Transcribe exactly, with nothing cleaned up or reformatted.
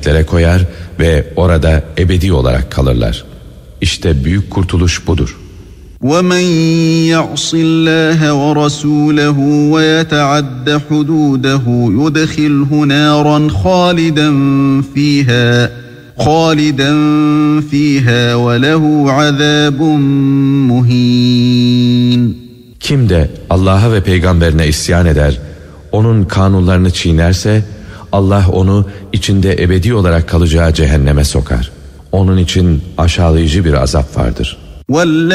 ateşliklere koyar ve orada ebedi olarak kalırlar. İşte büyük kurtuluş budur. وَمَنْ يَعْصِ اللّٰهَ وَرَسُولَهُ وَيَتَعَدَّ حُدُودَهُ يُدْخِلْهُ نَارًا خَالِدًا فِيهَا خَالِدًا فِيهَا وَلَهُ عَذَابٌ مُهِينٌ. Kim de Allah'a ve peygamberine isyan eder, onun kanunlarını çiğnerse, Allah onu içinde ebedi olarak kalacağı cehenneme sokar. Onun için aşağılayıcı bir azap vardır.